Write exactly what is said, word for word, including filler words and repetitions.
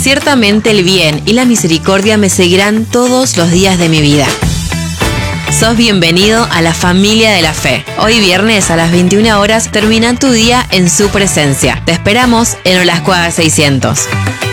Ciertamente el bien y la misericordia me seguirán todos los días de mi vida. Sos bienvenido a la familia de la fe. Hoy viernes a las veintiuna horas termina tu día en su presencia. Te esperamos en Olascuaga seiscientos.